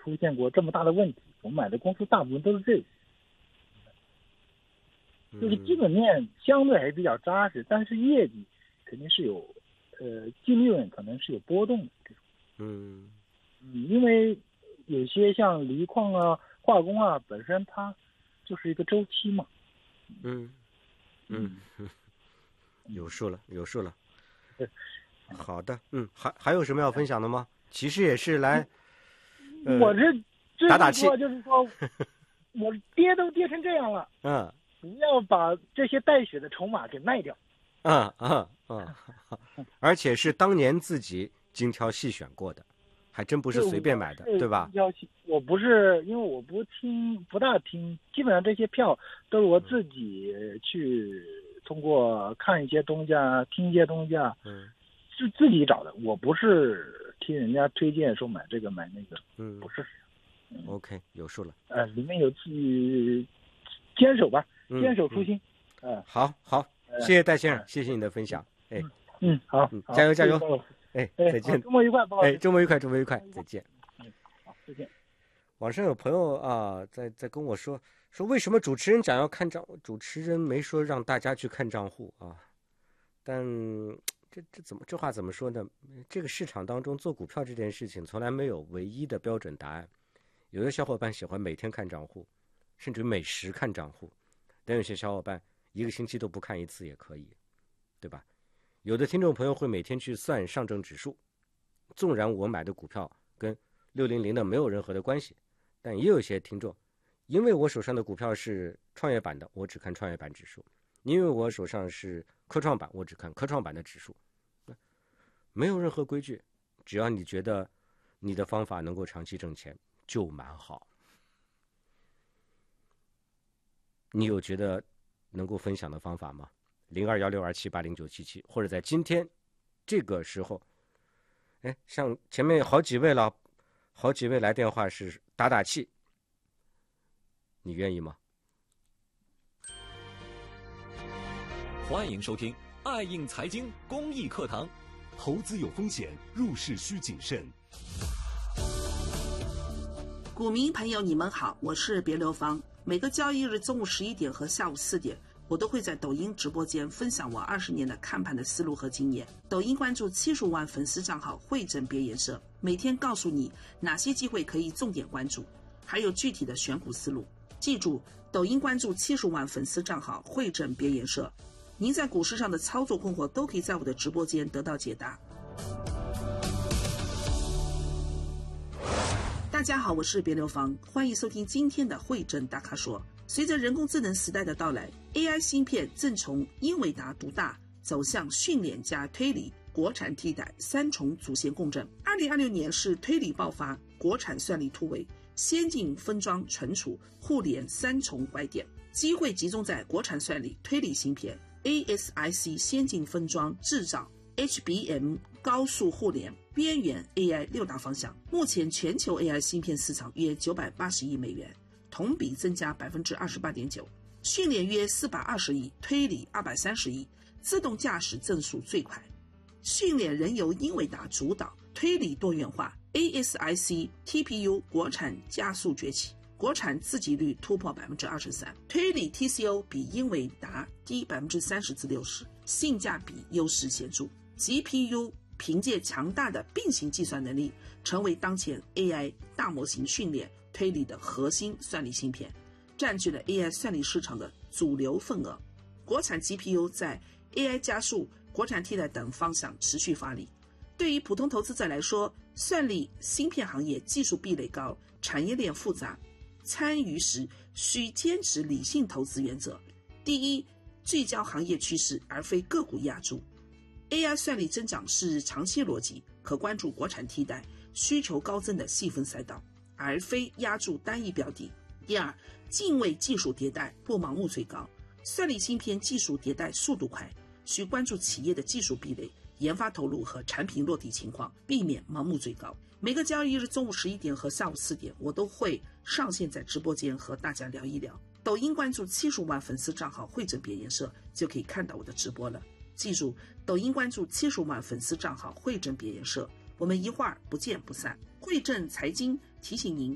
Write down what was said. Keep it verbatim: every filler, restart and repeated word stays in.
出现过这么大的问题。我们买的公司大部分都是这个，就是基本面相对还比较扎实，但是业绩肯定是有，呃，净利润可能是有波动的这种。 嗯嗯，因为有些像锂矿啊、化工啊，本身它就是一个周期嘛。 嗯嗯，嗯有数了，有数了。好的，嗯，还还有什么要分享的吗？其实也是来，呃、 我是打打气， 就是说，我跌都跌成这样了， 嗯， 不要把这些带血的筹码给卖掉。 嗯嗯嗯，而且是当年自己精挑细选过的，还真不是随便买的，对吧？ 我不是，因为我不听，不大听，基本上这些票都是我自己去通过看一些东西啊，听一些东西啊， 嗯， 是自己找的。我不是听人家推荐说买这个买那个， 嗯， 不是。 嗯、OK， 有数了。 呃，里面有自己坚守吧，坚守初心。嗯， 嗯好好，谢谢戴先生，谢谢你的分享。哎， 嗯，好， 嗯，加油加油。哎，再见。 周末愉快，包老师。 哎，周末愉快，周末愉快，再见。 嗯，好，再见。 网上有朋友啊，在在跟我说说，为什么主持人讲要看账？主持人没说让大家去看账户啊。但这这怎么这话怎么说呢？这个市场当中做股票这件事情，从来没有唯一的标准答案。有的小伙伴喜欢每天看账户，甚至每时看账户，但有些小伙伴一个星期都不看一次也可以，对吧？有的听众朋友会每天去算上证指数，纵然我买的股票跟六零零的没有任何的关系，但也有些听众，因为我手上的股票是创业板的，我只看创业板指数；因为我手上是科创板，我只看科创板的指数。没有任何规矩，只要你觉得你的方法能够长期挣钱，就蛮好。你有觉得能够分享的方法吗？零二幺六二七八零九七七，或者在今天这个时候，哎，像前面好几位了，好几位来电话是打打气，你愿意吗？ 欢迎收听爱应财经公益课堂。 投资有风险，入市需谨慎。 股民朋友，你们好，我是别流芳。每个交易日中午十一点和下午四点，我都会在抖音直播间分享我二十年的看盘的思路和经验。抖音关注七十五万粉丝账号汇整别颜社，每天告诉你哪些机会可以重点关注，还有具体的选股思路。记住，抖音关注七十五万粉丝账号汇整别颜社，您在股市上的操作困惑都可以在我的直播间得到解答。大家好，我是别流芳，欢迎收听今天的汇整大咖说。随着人工智能时代的到来， A I 芯片正从英伟达独大走向训练加推理、国产替代三重主线共振。二零二六年是推理爆发、国产算力突围、先进分装存储、互联三重拐点，机会集中在国产算力、推理芯片、A S I C 先进分装制造、H B M 高速互联、边缘 A I 六大方向。目前全球 A I 芯片市场约九百八十亿美元，同比增加 百分之二十八点九， 训练约四百二十亿，推理二百三十亿，自动驾驶增速最快。训练仍由英伟达主导，推理多元化， A S I C T P U 国产加速崛起，国产自给率突破 百分之二十三， 推理 T C O 比英伟达低 百分之三十至六十， 性价比优势显著。 G P U 凭借强大的并行计算能力，成为当前 A I 大模型训练推理的核心算力芯片，占据了 A I 算力市场的主流份额。国产 G P U 在 A I 加速、国产替代等方向持续发力。对于普通投资者来说，算力芯片行业技术壁垒高，产业链复杂，参与时需坚持理性投资原则。第一，聚焦行业趋势，而非个股压注。A I 算力增长是长期逻辑，可关注国产替代需求高增的细分赛道，而非压注单一标的。第二，敬畏技术迭代，不盲目追高。算力芯片技术迭代速度快，需关注企业的技术壁垒、研发投入和产品落地情况，避免盲目追高。每个交易日中午十一点和下午四点，我都会上线在直播间和大家聊一聊。抖音关注七十五万粉丝账号汇整别颜社，就可以看到我的直播了。记住，抖音关注七十五万粉丝账号汇整别颜社，我们一会儿不见不散。汇正财经提醒您，